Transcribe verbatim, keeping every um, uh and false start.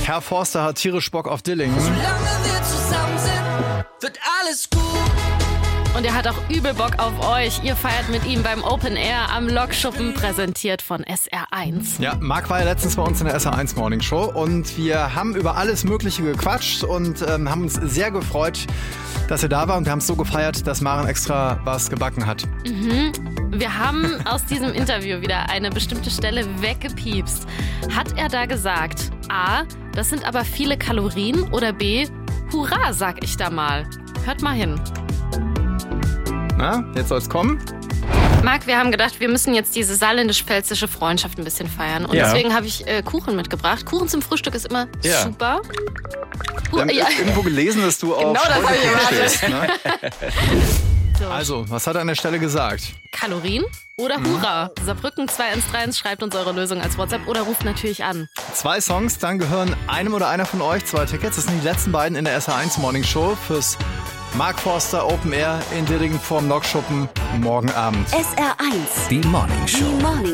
Herr Forster hat tierisch Bock auf Dillingen. Solange wir zusammen sind, wird alles gut. Und er hat auch übel Bock auf euch. Ihr feiert mit ihm beim Open Air am Lokschuppen, präsentiert von S R eins. Ja, Marc war ja letztens bei uns in der S R eins Morning Show und wir haben über alles Mögliche gequatscht und ähm, haben uns sehr gefreut, dass er da war und wir haben es so gefeiert, dass Maren extra was gebacken hat. Mhm. Wir haben aus diesem Interview wieder eine bestimmte Stelle weggepiepst. Hat er da gesagt, A, das sind aber viele Kalorien oder B, Hurra, sag ich da mal. Hört mal hin. Na, jetzt soll's kommen. Marc, wir haben gedacht, wir müssen jetzt diese saarländisch-pfälzische Freundschaft ein bisschen feiern. Und Ja. deswegen habe ich äh, Kuchen mitgebracht. Kuchen zum Frühstück ist immer Ja. super. Wir haben ja. irgendwo gelesen, dass du auf Genau das hab ich Spreugelkuchen erwartet. stehst, ne? So. Also, was hat er an der Stelle gesagt? Kalorien oder Hurra? Saarbrücken zwei eins drei eins, schreibt uns eure Lösung als WhatsApp oder ruft natürlich an. Zwei Songs, dann gehören einem oder einer von euch zwei Tickets. Das sind die letzten beiden in der S R eins Morning Show fürs Marc Forster Open Air in Dillingen vorm Lokschuppen morgen Abend. S R eins. Die Morning Show. Die Morning